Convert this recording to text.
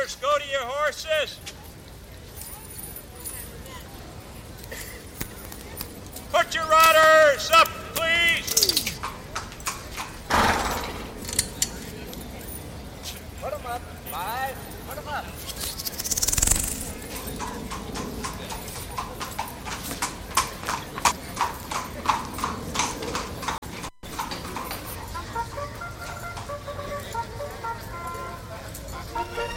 riders, go to your horses. Put your riders up, please. Put them up. 5. Put them up.